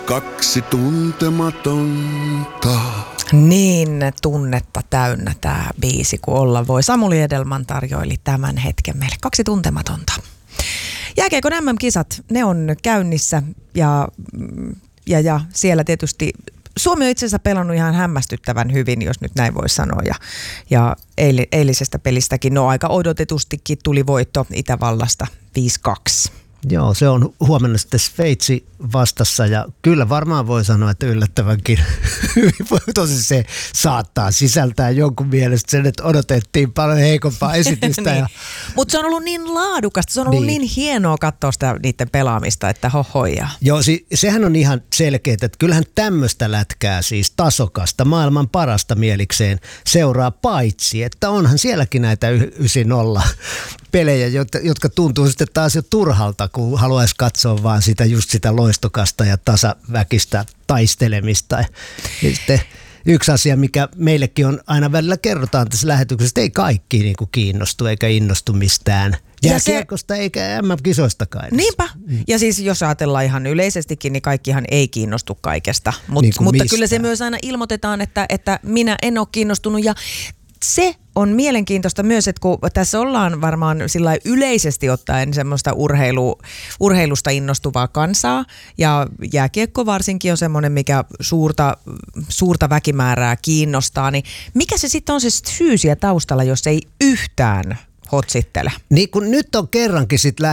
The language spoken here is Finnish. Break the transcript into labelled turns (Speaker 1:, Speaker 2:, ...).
Speaker 1: Kaksi tuntematonta.
Speaker 2: Niin tunnetta täynnä tämä biisi, kun olla voi. Samuli Edelman tarjoili tämän hetken meille. Kaksi tuntematonta. Jääkiekon MM-kisat, ne on käynnissä ja siellä tietysti Suomi on itse asiassa pelannut ihan hämmästyttävän hyvin, jos nyt näin voi sanoa. Ja eilisestä pelistäkin aika odotetustikin tuli voitto Itävallasta 5-2.
Speaker 3: Joo, se on huomenna sitten Sveitsi vastassa ja kyllä varmaan voi sanoa, että yllättävänkin hyvin. Tosin se saattaa sisältää jonkun mielestä sen, että odotettiin paljon heikompaa esitystä.
Speaker 2: Niin. Mutta se on ollut niin laadukasta, se on ollut niin hienoa katsoa sitä niiden pelaamista, että hohoja.
Speaker 3: Joo, sehän on ihan selkeää, että kyllähän tämmöistä lätkää siis tasokasta, maailman parasta mielikseen seuraa paitsi, että onhan sielläkin näitä 9-0 pelejä, jotka tuntuu sitten taas jo turhalta, kun haluaisi katsoa vaan sitä loistokasta ja tasaväkistä taistelemista. Ja sitten yksi asia, mikä meillekin on aina välillä kerrotaan tässä lähetyksessä, ei kaikki niin kuin kiinnostu eikä innostu mistään jääkiekosta eikä MM-kisoistakaan.
Speaker 2: Niinpä. Ja siis jos ajatellaan ihan yleisestikin, niin kaikkihan ei kiinnostu kaikesta. Mutta kyllä se myös aina ilmoitetaan, että minä en ole kiinnostunut ja se on mielenkiintoista myös, että kun tässä ollaan varmaan sillä yleisesti ottaen semmoista urheilusta innostuvaa kansaa ja jääkiekko varsinkin on semmoinen, mikä suurta väkimäärää kiinnostaa, niin mikä se sitten on se syy siellä taustalla, jos ei yhtään hotsittele?
Speaker 3: Niin kun nyt on kerrankin sitten